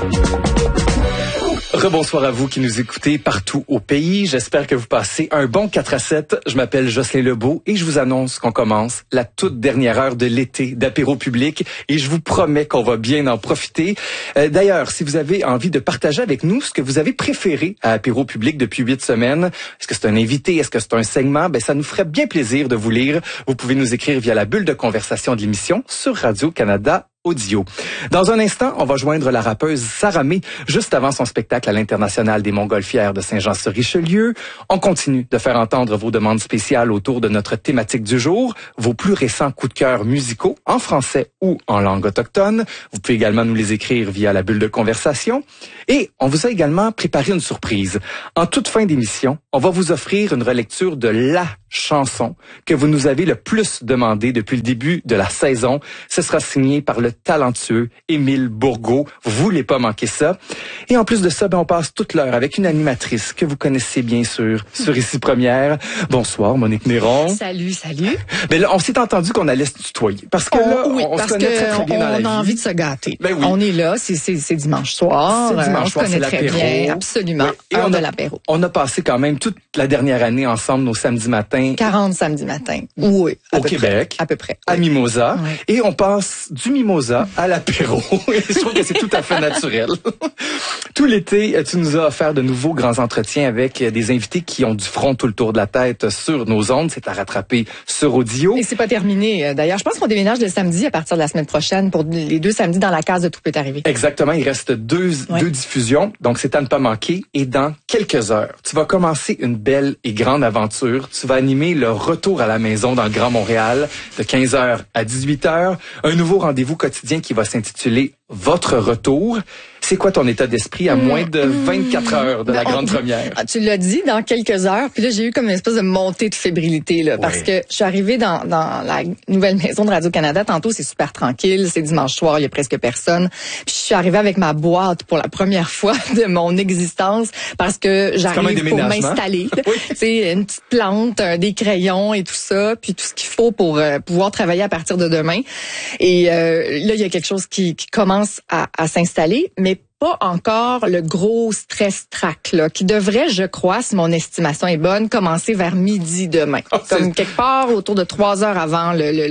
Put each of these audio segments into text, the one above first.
Rebonsoir à vous qui nous écoutez partout au pays. J'espère que vous passez un bon 4-7. Je m'appelle Jocelyn Lebeau et je vous annonce qu'on commence la toute dernière heure de l'été d'apéro public et je vous promets qu'on va bien en profiter. D'ailleurs, si vous avez envie de partager avec nous ce que vous avez préféré à apéro public depuis 8 semaines, est-ce que c'est un invité, est-ce que c'est un segment, ça nous ferait bien plaisir de vous lire. Vous pouvez nous écrire via la bulle de conversation de l'émission sur Radio-Canada Audio. Dans un instant, on va joindre la rappeuse Sarah May juste avant son spectacle à l'International des Montgolfières de Saint-Jean-sur-Richelieu. On continue de faire entendre vos demandes spéciales autour de notre thématique du jour, vos plus récents coups de cœur musicaux en français ou en langue autochtone. Vous pouvez également nous les écrire via la bulle de conversation. Et on vous a également préparé une surprise. En toute fin d'émission, on va vous offrir une relecture de la chanson que vous nous avez le plus demandé depuis le début de la saison. Ce sera signé par le talentueux Émile Bourgault. Vous voulez pas manquer ça. Et en plus de ça, on passe toute l'heure avec une animatrice que vous connaissez bien sûr sur Ici Première. Bonsoir, Monique Néron. Salut, salut. Là, on s'est entendu qu'on allait se tutoyer. Parce que on se connaît très bien dans la vie. On a envie de se gâter. Oui. On est là, c'est dimanche soir. C'est dimanche soir, c'est l'apéro. Bien, absolument. Oui. Et de l'apéro. On a passé quand même toute la dernière année ensemble, nos samedis matins. 40 samedis matins. Oui. Au Québec. À peu près. À Mimosa. Oui. Et on passe du Mimosa à l'apéro. Je trouve que c'est tout à fait naturel. Tout l'été, tu nous as offert de nouveaux grands entretiens avec des invités qui ont du front tout le tour de la tête sur nos ondes. C'est à rattraper sur audio. Et c'est pas terminé. D'ailleurs, je pense qu'on déménage le samedi à partir de la semaine prochaine pour les 2 samedis dans la case de Tout peut arriver. Exactement. Il reste deux diffusions. Donc, c'est à ne pas manquer. Et dans quelques heures, tu vas commencer une belle et grande aventure. Tu vas animer le retour à la maison dans le Grand Montréal de 15h à 18h. Un nouveau rendez-vous quotidien qui va s'intituler Votre retour. C'est quoi ton état d'esprit à moins de 24 heures de la grande première? Tu l'as dit, dans quelques heures. Puis là, j'ai eu comme une espèce de montée de fébrilité, là, parce que je suis arrivée dans la nouvelle maison de Radio-Canada. Tantôt, c'est super tranquille. C'est dimanche soir, il y a presque personne. Puis je suis arrivée avec ma boîte pour la première fois de mon existence parce que j'arrive pour m'installer. Tu sais, une petite plante, des crayons et tout ça, puis tout ce qu'il faut pour pouvoir travailler à partir de demain. Et là, il y a quelque chose qui commence à s'installer, mais pas encore le gros stress-track là, qui devrait, je crois, si mon estimation est bonne, commencer vers midi demain. Comme quelque part autour de 3 heures avant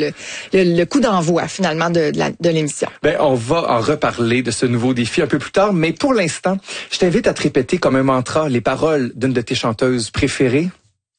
le coup d'envoi, finalement, de l'émission. On va en reparler de ce nouveau défi un peu plus tard, mais pour l'instant, je t'invite à te répéter comme un mantra les paroles d'une de tes chanteuses préférées.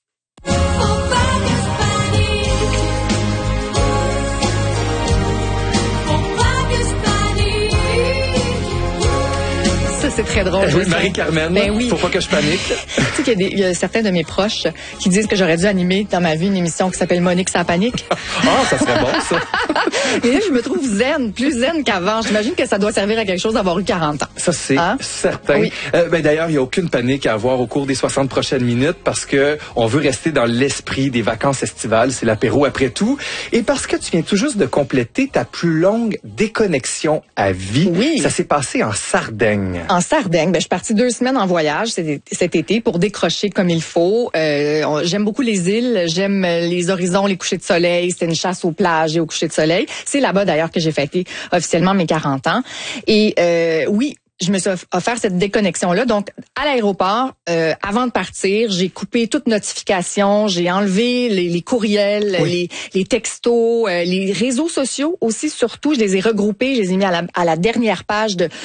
C'est très drôle. Oui, Marie-Carmen, faut pas que je panique. Tu sais qu'il y a certains de mes proches qui disent que j'aurais dû animer dans ma vie une émission qui s'appelle Monique ça panique. Ça serait bon, ça. Et là, je me trouve zen, plus zen qu'avant. J'imagine que ça doit servir à quelque chose d'avoir eu 40 ans. Ça, c'est certain. Oui. D'ailleurs, il n'y a aucune panique à avoir au cours des 60 prochaines minutes parce que on veut rester dans l'esprit des vacances estivales. C'est l'apéro après tout. Et parce que tu viens tout juste de compléter ta plus longue déconnexion à vie. Oui. Ça s'est passé en Sardaigne. En Sardaigne, je suis partie 2 semaines en voyage cet été pour décrocher comme il faut. J'aime beaucoup les îles, j'aime les horizons, les couchers de soleil. C'était une chasse aux plages et aux couchers de soleil. C'est là-bas d'ailleurs que j'ai fêté officiellement mes 40 ans. Et oui, je me suis offert cette déconnexion-là. Donc, à l'aéroport, avant de partir, j'ai coupé toute notification, j'ai enlevé les courriels, les textos, les réseaux sociaux aussi, surtout. Je les ai regroupés, je les ai mis à la dernière page de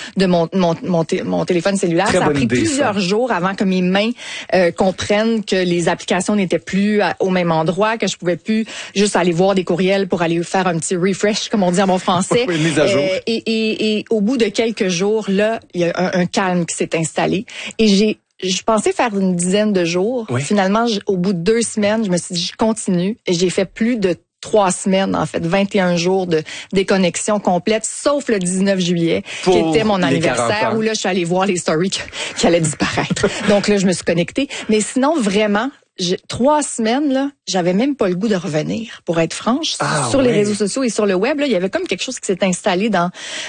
mon téléphone cellulaire. Très ça a pris idée, plusieurs jours avant que mes mains comprennent que les applications n'étaient plus au même endroit, que je pouvais plus juste aller voir des courriels pour aller faire un petit refresh, comme on dit en bon français. Oui, mise à jour. Et au bout de quelques jours, là, il y a un calme qui s'est installé. Et je pensais faire une dizaine de jours. Oui. Finalement, au bout de 2 semaines, je me suis dit, je continue. Et j'ai fait plus de 3 semaines, en fait, 21 jours de déconnexion complète, sauf le 19 juillet, qui était mon anniversaire, où là, je suis allée voir les stories qui allaient disparaître. Donc là, je me suis connectée. Mais sinon, vraiment, 3 semaines, là, j'avais même pas le goût de revenir, pour être franche. Sur les réseaux sociaux et sur le web, là, il y avait comme quelque chose qui s'est installé dans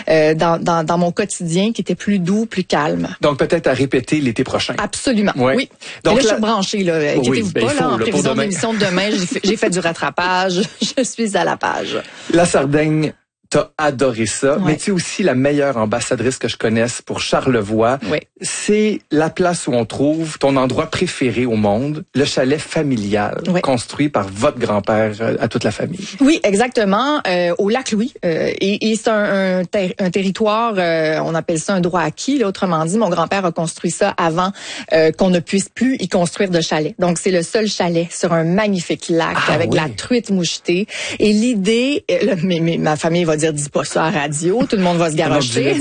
mon quotidien qui était plus doux, plus calme. Donc, peut-être à répéter l'été prochain. Absolument, oui. Donc, là, je suis branchée, là. Inquiétez-vous pas, là, en prévision de l'émission de demain, j'ai fait du rattrapage. Je suis à la page. La Sardaigne T'as adoré ça, mais tu es aussi la meilleure ambassadrice que je connaisse pour Charlevoix. Oui. C'est la place où on trouve ton endroit préféré au monde, le chalet familial, construit par votre grand-père à toute la famille. Oui, exactement, au lac Louis. Et c'est un territoire, on appelle ça un droit acquis. Là, autrement dit, mon grand-père a construit ça avant qu'on ne puisse plus y construire de chalet. Donc, c'est le seul chalet sur un magnifique lac avec de la truite mouchetée. Et l'idée, ma famille va dire, dis pas ça à la radio, tout le monde va se garrocher.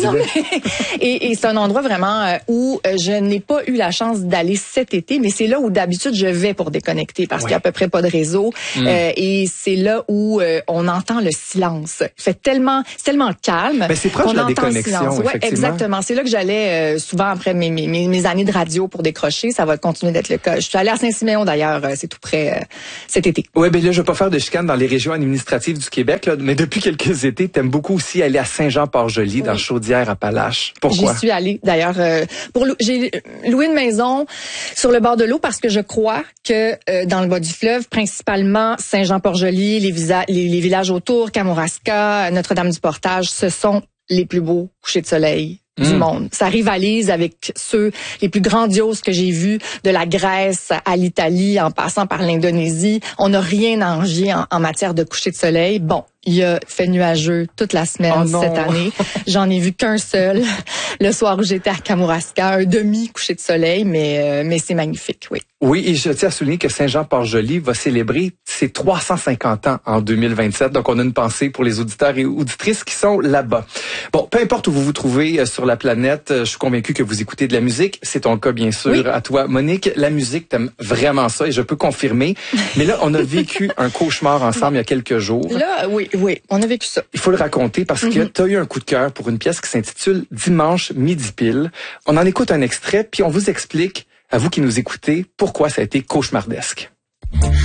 Et c'est un endroit vraiment où je n'ai pas eu la chance d'aller cet été, mais c'est là où d'habitude je vais pour déconnecter parce qu'il y a à peu près pas de réseau. Et c'est là où on entend le silence. C'est tellement calme. Mais c'est proche de la déconnexion, ouais, exactement. C'est là que j'allais souvent après mes années de radio pour décrocher. Ça va continuer d'être le cas. Je suis allée à Saint-Siméon d'ailleurs, c'est tout près cet été. Ouais, ben là je vais pas faire de chicane dans les régions administratives du Québec, là, mais depuis quelques étés, t'aimes beaucoup aussi aller à Saint-Jean-Port-Joli, dans Chaudière-Appalaches. Pourquoi? J'y suis allée d'ailleurs. J'ai loué une maison sur le bord de l'eau parce que je crois que dans le bas du fleuve, principalement Saint-Jean-Port-Joli, les villages autour, Kamouraska, Notre-Dame-du-Portage, ce sont les plus beaux couchers de soleil du monde. Ça rivalise avec ceux les plus grandioses que j'ai vus, de la Grèce à l'Italie, en passant par l'Indonésie. On n'a rien à envier en matière de coucher de soleil. Bon, il a fait nuageux toute la semaine cette année. J'en ai vu qu'un seul, le soir où j'étais à Kamouraska, un demi-coucher de soleil, mais c'est magnifique, oui. Oui, et je tiens à souligner que Saint-Jean-Port-Joli va célébrer ses 350 ans en 2027. Donc, on a une pensée pour les auditeurs et auditrices qui sont là-bas. Bon, peu importe où vous vous trouvez sur la planète, je suis convaincu que vous écoutez de la musique. C'est ton cas, bien sûr, à toi. Monique, la musique, t'aimes vraiment ça et je peux confirmer. Mais là, on a vécu un cauchemar ensemble il y a quelques jours. Là, oui, on a vécu ça. Il faut le raconter parce que tu as eu un coup de cœur pour une pièce qui s'intitule Dimanche midi pile. On en écoute un extrait, puis on vous explique, à vous qui nous écoutez, pourquoi ça a été cauchemardesque.